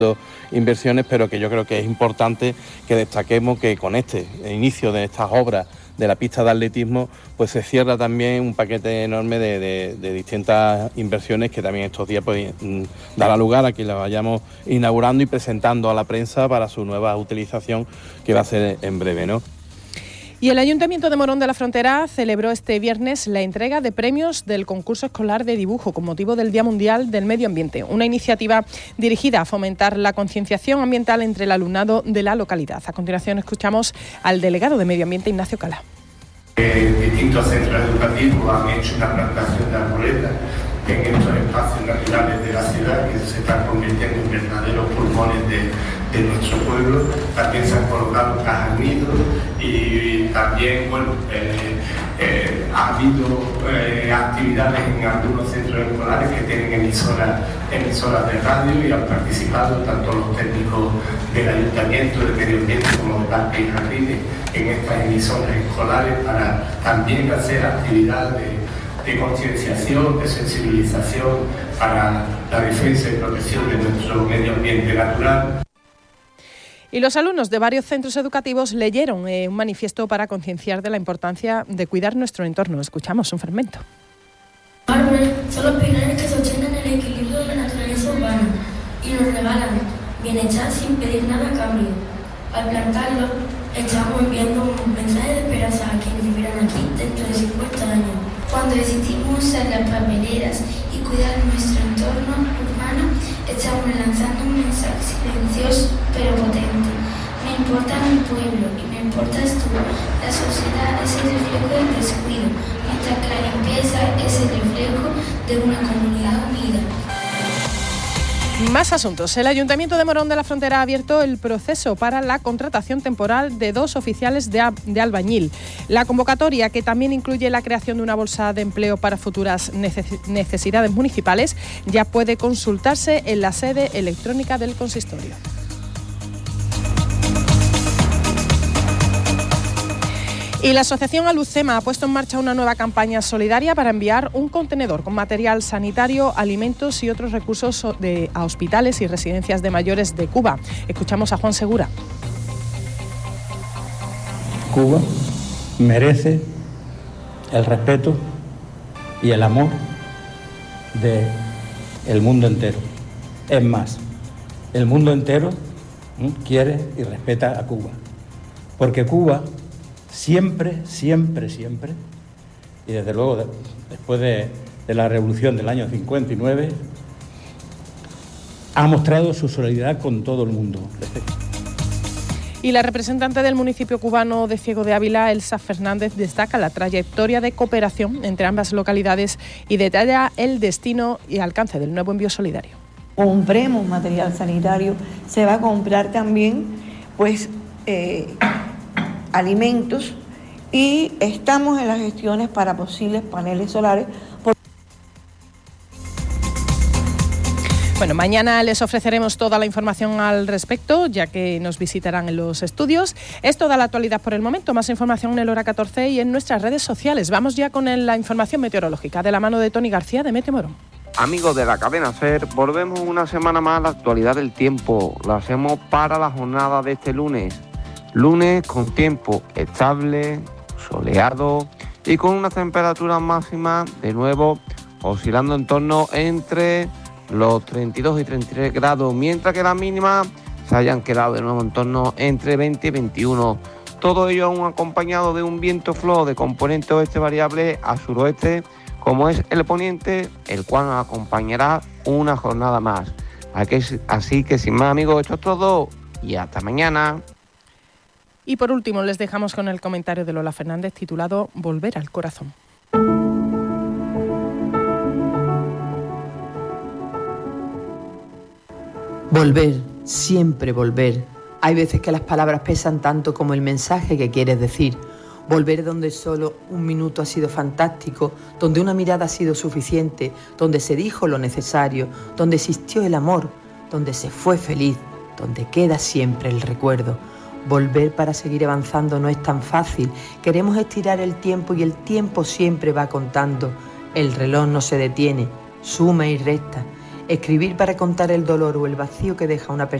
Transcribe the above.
inversiones, pero que yo creo que es importante que destaquemos que con este inicio de estas obras de la pista de atletismo, pues se cierra también un paquete enorme de distintas inversiones que también estos días pues dará lugar a que la vayamos inaugurando y presentando a la prensa para su nueva utilización, que va a ser en breve, ¿no? Y el Ayuntamiento de Morón de la Frontera celebró este viernes la entrega de premios del concurso escolar de dibujo con motivo del Día Mundial del Medio Ambiente, una iniciativa dirigida a fomentar la concienciación ambiental entre el alumnado de la localidad. A continuación escuchamos al delegado de Medio Ambiente, Ignacio Cala. Distintos centros educativos han hecho una plantación de arboledas en estos espacios naturales de la ciudad que se están convirtiendo en verdaderos pulmones de nuestro pueblo. También se han colocado cajas nido y también ha habido actividades en algunos centros escolares que tienen emisoras de radio y han participado tanto los técnicos del Ayuntamiento de Medio Ambiente como de Parques y Jardines en estas emisoras escolares para también hacer actividades de concienciación, de sensibilización para la defensa y protección de nuestro medio ambiente natural. Y los alumnos de varios centros educativos leyeron un manifiesto para concienciar de la importancia de cuidar nuestro entorno. Escuchamos un fragmento. Los árboles son los pilares que sostienen el equilibrio de la naturaleza urbana y nos regalan bienestar sin pedir nada a cambio. Al plantarlos, estamos enviando un mensaje de esperanza a quienes vivirán aquí dentro de 50 años. Cuando decidimos usar las papeleras y cuidar nuestro entorno urbano, estamos lanzando un mensaje silencioso pero potente. Me importa mi pueblo y me importas tú. La sociedad es el reflejo del descuido, mientras que la limpieza es el reflejo de una comunidad unida. Más asuntos. El Ayuntamiento de Morón de la Frontera ha abierto el proceso para la contratación temporal de 2 oficiales de albañil. La convocatoria, que también incluye la creación de una bolsa de empleo para futuras necesidades municipales, ya puede consultarse en la sede electrónica del consistorio. Y la asociación Alucema ha puesto en marcha una nueva campaña solidaria para enviar un contenedor con material sanitario, alimentos y otros recursos a hospitales y residencias de mayores de Cuba. Escuchamos a Juan Segura. Cuba merece el respeto y el amor del mundo entero. Es más, el mundo entero quiere y respeta a Cuba, porque Cuba siempre, y desde luego después de la revolución del año 59, ha mostrado su solidaridad con todo el mundo. Y la representante del municipio cubano de Ciego de Ávila, Elsa Fernández, destaca la trayectoria de cooperación entre ambas localidades y detalla el destino y alcance del nuevo envío solidario. Compremos material sanitario, se va a comprar también alimentos y estamos en las gestiones para posibles paneles solares. Bueno, mañana les ofreceremos toda la información al respecto, ya que nos visitarán en los estudios. Es toda la actualidad por el momento. Más información en el Hora 14 y en nuestras redes sociales. Vamos ya con la información meteorológica de la mano de Tony García de Meteo Morón. Amigos de la cadena SER, volvemos una semana más a la actualidad del tiempo. Lo hacemos para la jornada de este lunes. Lunes con tiempo estable, soleado y con unas temperaturas máximas de nuevo oscilando en torno entre los 32 y 33 grados, mientras que las mínimas se hayan quedado de nuevo en torno entre 20 y 21. Todo ello aún acompañado de un viento flojo de componente oeste variable a suroeste, como es el poniente, el cual nos acompañará una jornada más. Así que sin más, amigos, esto es todo y hasta mañana. Y por último les dejamos con el comentario de Lola Fernández titulado Volver al corazón. Volver, siempre volver. Hay veces que las palabras pesan tanto como el mensaje que quieres decir. Volver donde solo un minuto ha sido fantástico, donde una mirada ha sido suficiente, donde se dijo lo necesario, donde existió el amor, donde se fue feliz, donde queda siempre el recuerdo. Volver para seguir avanzando no es tan fácil. Queremos estirar el tiempo y el tiempo siempre va contando. El reloj no se detiene, suma y resta. Escribir para contar el dolor o el vacío que deja una persona